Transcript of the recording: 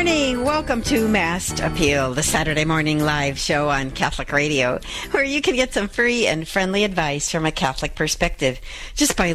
morning. Welcome to Mass Appeal, the Saturday morning live show on Catholic Radio, where you can get some free and friendly advice from a Catholic perspective just by